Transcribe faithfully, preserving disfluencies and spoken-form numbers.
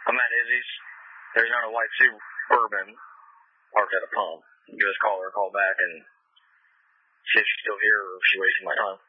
I'm at Izzy's. There's not a white Suburban parked at a pump. You just call her, call back, and see if she's still here or if she's wasting my time.